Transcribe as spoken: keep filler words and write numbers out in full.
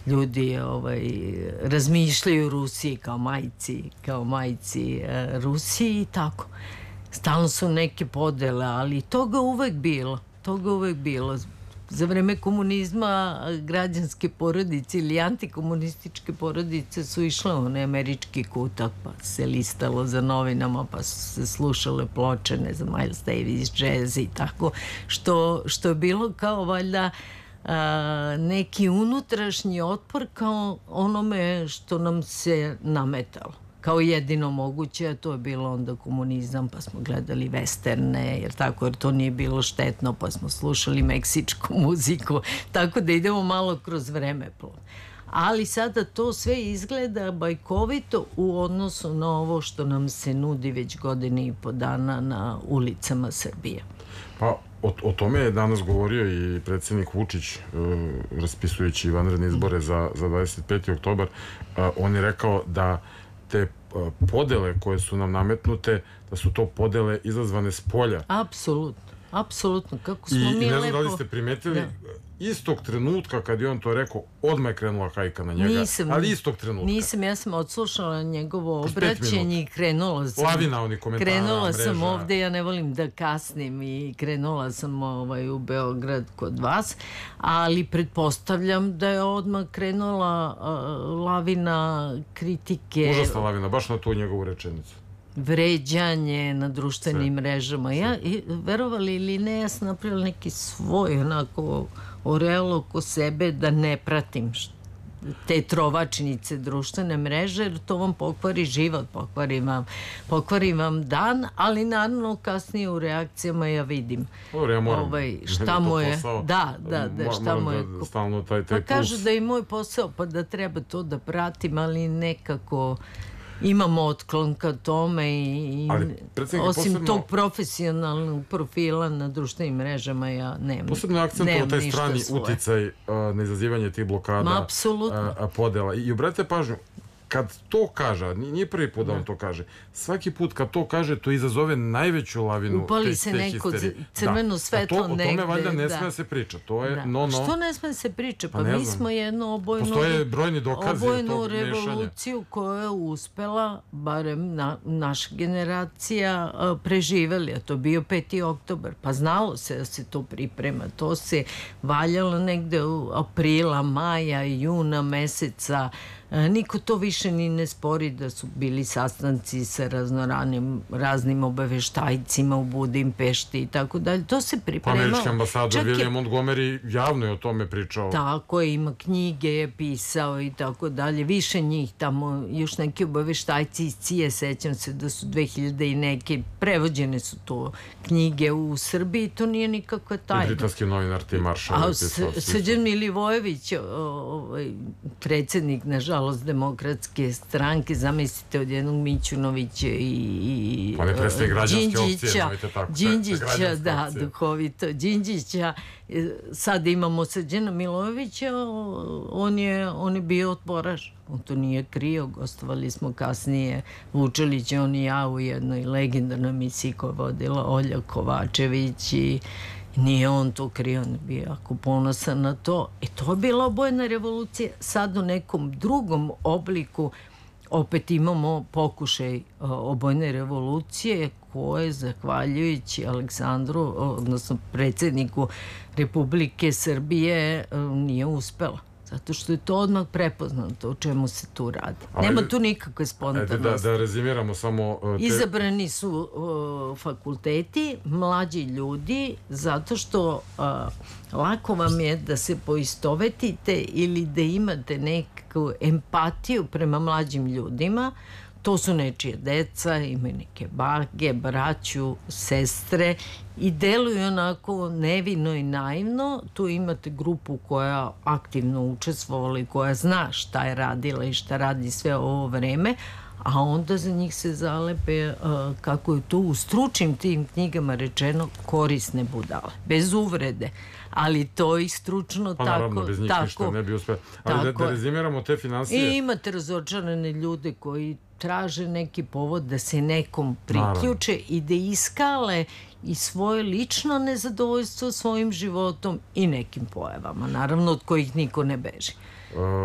ljudi ovaj, razmišljaju Rusiji kao majci, kao majci uh, Rusiji i tako. Stalno su neke podele, ali toga uvek bilo. Toga uvek bilo. Za vreme komunizma građanske porodice ili antikomunističke porodice su išle u onaj američki kutak, pa se listalo za novinama, pa su se slušale ploče, ne znam, Miles Davis, jazz i tako, što, što je bilo kao valjda a, neki unutrašnji otpor kao onome što nam se nametalo. Kao jedino moguće, a to je bilo onda komunizam, pa smo gledali westerne, jer tako, jer to nije bilo štetno, pa smo slušali meksičku muziku, tako da idemo malo kroz vremeplov. Ali sada to sve izgleda bajkovito u odnosu na ovo što nam se nudi već godine i po dana na ulicama Srbije. Pa, o, o tome je danas govorio i predsjednik Vučić, e, raspisujući vanredne izbore za, za dvadeset peti oktobar. E, on je rekao da te podele koje su nam nametnute, da su to podele izazvane s polja. Apsolutno, apsolutno. Kako smo I, mi i ne znam lepo... da li ste primetili, da. Istog trenutka kad je on to rekao, odmah je krenula hajka na njega. Nisam, ali istog trenutka. Nisam, ja sam odslušala njegovo obraćenje i krenula sam. Lavina oni komentara, Krenula mreža. sam ovde, ja ne volim da kasnim i krenula sam ovaj, u Beograd kod vas, ali pretpostavljam da je odmah krenula uh, lavina kritike. Užasna lavina, baš na tu njegovu rečenicu. Vređanje na društvenim sve, mrežama. Ja, i, verovali ili ne, ja sam napravila neki svoj onako oreol oko sebe da ne pratim te trovačnice društvene mreže, jer to vam pokvari život, pokvari vam, pokvari vam dan, ali naravno kasnije u reakcijama ja vidim Dobre, ja moram, ovaj, šta mu je posao, da, da, da, šta mu je da, stalno taj, taj pa kažu da je moj posao, pa da treba to da pratim, ali nekako imamo otklon ka tome i osim posebno, tog profesionalnog profila na društvenim mrežama ja nemam. Posebno akcent u taj strani uticaj uh, na izazivanje tih blokada, Ma, apsolutno. Uh, podela. I obratite pažnju, kad to kaže, nije prvi put da on to kaže, svaki put kad to kaže, to izazove najveću lavinu upali te, se te neko histerije. crveno da. svetlo to, negde. O tome valjda ne da. sme se priča. To je da. no, no. Što ne sme se priča? Pa, pa mi smo jednu obojnu, postoje brojni dokazi obojnu revoluciju koja je uspela, barem na, naša generacija preživeli, a to bio peti oktobar. Pa znalo se da se to priprema. To se valjalo negde u aprila, maja, juna meseca. Niko to više ni ne spori da su bili sastanci sa raznoranim raznim obaveštajcima u Budimpešti i tako dalje. To se pripremalo. Američki ambasador William Montgomery javno je o tome pričao. Tako je, ima knjige, je pisao i tako dalje. Više njih tamo, još neki obaveštajci iz C I A, sećam se da su dve hiljade i neke, prevođene su to knjige u Srbiji, to nije nikakva tajna. I britanski novinar Tim Marshall. A Srđan Milivojević, ovaj, predsjednik, nažalost, Demokratske stranke, zamislite od jednog Mićunovića i on je predstavnik građanske opcije, Đinđića, da, duhovito Đinđića. Sad imamo Srđana Milojevića, on je, on je bio otporaš, on to nije krio. Gostovali smo kasnije Vučelić, on i ja u jednoj legendarnoj emisiji koja je vodila Olja Kovačević i nije on to krio, on je bio jako ponosan na to. I to je bila obojena revolucija. Sad u nekom drugom obliku opet imamo pokušaj obojne revolucije koje, zahvaljujući Aleksandru, odnosno predsjedniku Republike Srbije, nije uspela. Zato što je to odmah prepoznato o čemu se tu radi. Ali, nema tu nikakve spontanosti. Da, da rezimiramo samo... Uh, te... Izabrani su uh, fakulteti, mlađi ljudi, zato što uh, lako vam je da se poistovetite ili da imate neku empatiju prema mlađim ljudima. To su nečije deca, imaju neke bage, braću, sestre i deluju onako nevino i naivno. Tu imate grupu koja aktivno učestvovala i koja zna šta je radila i šta radi sve ovo vreme, a onda za njih se zalepe, uh, kako je to u stručnim tim knjigama rečeno, korisne budale, bez uvrede, ali to i stručno pa, tako. Naravno, bez njih tako, ništa ne bi uspeo. Ali da, da rezimiramo te finansije. I imate razočarane ljude koji traže neki povod da se nekom priključe naravno. I da iskale i svoje lično nezadovoljstvo svojim životom i nekim pojavama, naravno od kojih niko ne beži.